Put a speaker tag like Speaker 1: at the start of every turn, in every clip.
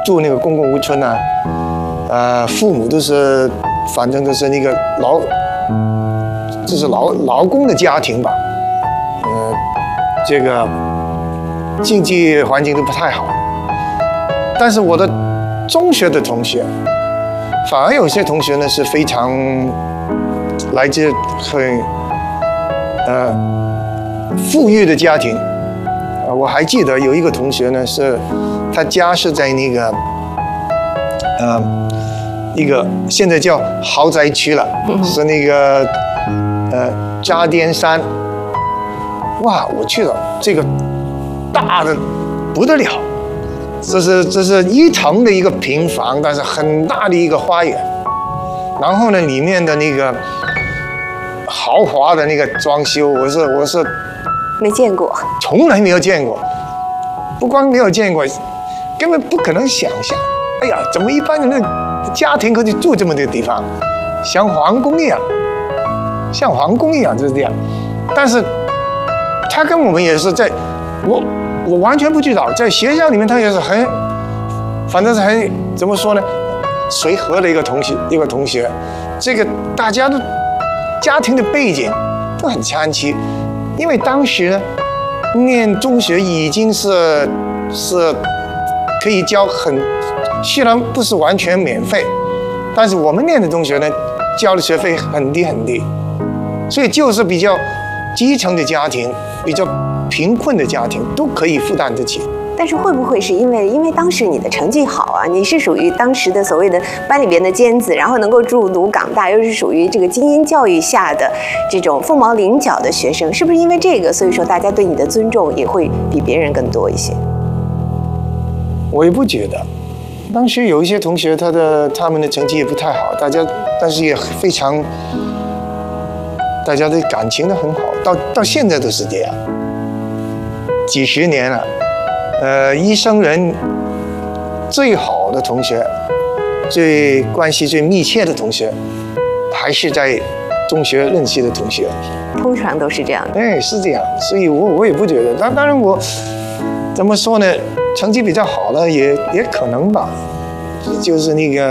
Speaker 1: 住那个公共屋村啊，父母都是，反正都是那个就是劳工的家庭吧，这个经济环境都不太好。但是我的中学的同学，反而有些同学呢是非常来自很富裕的家庭。我还记得有一个同学呢，是他家是在那个一个现在叫豪宅区了，是那个渣甸山。哇，我去了，这个大的不得了，这是一层的一个平房，但是很大的一个花园。然后呢，里面的那个豪华的那个装修，我是
Speaker 2: 没见过，
Speaker 1: 从来没有见过。不光没有见过，根本不可能想象。哎呀，怎么一般人的家庭可以住这么个地方，像皇宫一样，就是这样。但是他跟我们也是在，我完全不知道，在学校里面他也是反正是很怎么说呢，随和的一个同学，这个大家的家庭的背景都很参差，因为当时呢，念中学已经是可以交虽然不是完全免费，但是我们念的中学呢，交的学费很低很低，所以就是比较基层的家庭，比较贫困的家庭都可以负担得起。
Speaker 2: 但是会不会是因为当时你的成绩好啊，你是属于当时的所谓的班里边的尖子，然后能够入读港大，又是属于这个精英教育下的这种凤毛麟角的学生，是不是因为这个，所以说大家对你的尊重也会比别人更多一些？
Speaker 1: 我也不觉得，当时有一些同学他们的成绩也不太好，但是也非常，大家的感情都很好，到现在都是这样，几十年了。一生人最好的同学，关系最密切的同学，还是在中学认识的同学。
Speaker 2: 通常都是这样的。
Speaker 1: 哎，是这样，所以我也不觉得。当然我怎么说呢？成绩比较好的也可能吧，就是那个，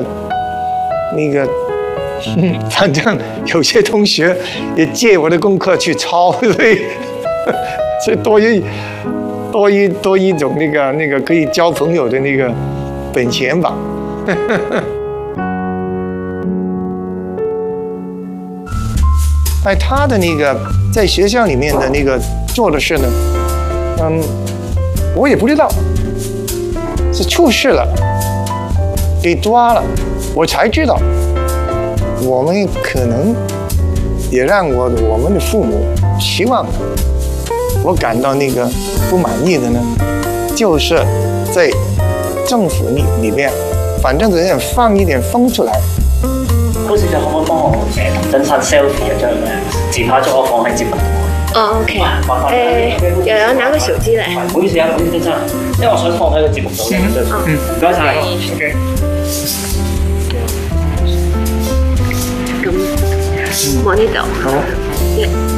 Speaker 1: 反正有些同学也借我的功课去抄，所以多一种那个可以交朋友的那个本钱吧。他的那个在学校里面的那个做的事呢，我也不知道，是出事了，给抓了，我才知道。我们可能也让我们的父母希望我感到那个不满意的呢，就是在政府里面，反正人家放一点风出来。
Speaker 3: 高小姐可唔可以幫我同真山 selfie 一張咧？自拍咗我放喺節目度。
Speaker 2: 哦 ，OK。有人拿個手機嚟。
Speaker 3: 唔好意思啊，唔好意思，真係，因為我想放喺個節目度嘅。唔該晒。OK。
Speaker 2: 咁望呢度。好。